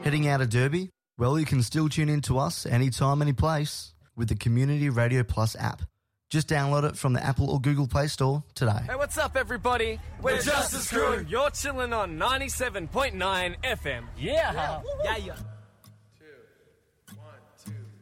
Heading out of Derby? Well, you can still tune in to us anytime, any place with the Community Radio Plus app. Just download it from the Apple or Google Play Store today. Hey, what's up, everybody? We're Justice Crew. You're chilling on 97.9 FM. Yeah.